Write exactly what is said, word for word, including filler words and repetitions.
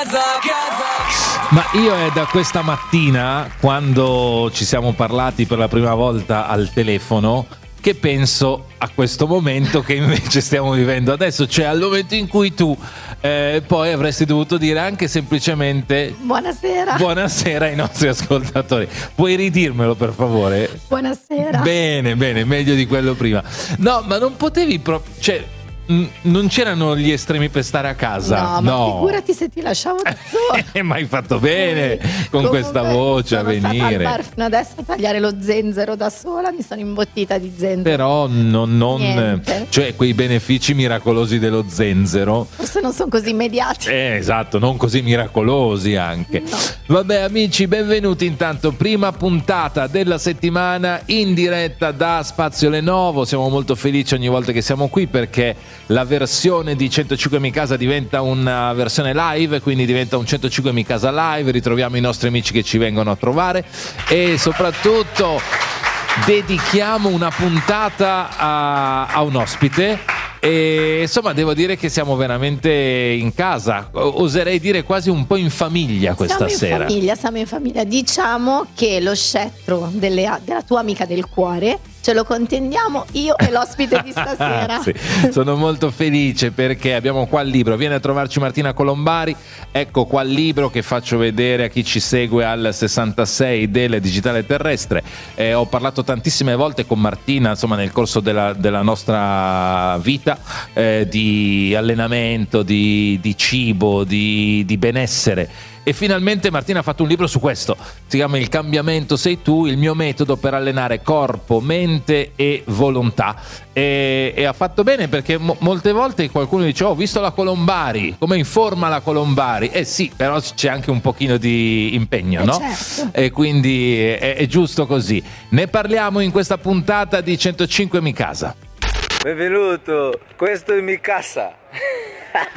casa, casa. Ma io è da questa mattina, quando ci siamo parlati per la prima volta al telefono, che penso a questo momento che invece stiamo vivendo adesso, cioè al momento in cui tu eh, poi avresti dovuto dire anche semplicemente buonasera. Buonasera ai nostri ascoltatori. Puoi ridirmelo per favore? Buonasera. Bene, bene, meglio di quello prima. No, ma non potevi proprio, cioè non c'erano gli estremi per stare a casa. No, ma no. Figurati se ti lasciavo da sola. Ma hai fatto bene sì. con Comunque, questa voce a venire. Sono stata al bar fino adesso a tagliare lo zenzero da sola, mi sono imbottita di zenzero. Però non, non cioè quei benefici miracolosi dello zenzero. Forse non sono così immediati. Eh, esatto, non così miracolosi anche. No. Vabbè amici, benvenuti intanto. Prima puntata della settimana in diretta da Spazio Lenovo. Siamo molto felici ogni volta che siamo qui perché la versione di centocinque Mi Casa diventa una versione live, quindi diventa un centocinque Mi Casa live, ritroviamo i nostri amici che ci vengono a trovare e soprattutto dedichiamo una puntata a, a un ospite. E insomma devo dire che siamo veramente in casa, oserei dire quasi un po' in famiglia questa siamo sera. In famiglia, siamo in famiglia. Diciamo che lo scettro delle, della tua amica del cuore ce lo contendiamo io e l'ospite di stasera. Sì, sono molto felice perché abbiamo qua il libro. Viene a trovarci Martina Colombari. Ecco qua il libro che faccio vedere a chi ci segue al sessantasei del Digitale Terrestre. Eh, ho parlato tantissime volte con Martina, insomma, nel corso della, della nostra vita, eh, di allenamento, di, di cibo, di, di benessere. E finalmente Martina ha fatto un libro su questo, si chiama Il cambiamento sei tu, il mio metodo per allenare corpo, mente e volontà. E, e ha fatto bene perché mo- molte volte qualcuno dice: oh, ho visto la Colombari, come in forma la Colombari? Eh sì, però c'è anche un pochino di impegno, eh no? Certo. E quindi è, è giusto così. Ne parliamo in questa puntata di centocinque Mi Casa. Benvenuto, questo è Mi Casa.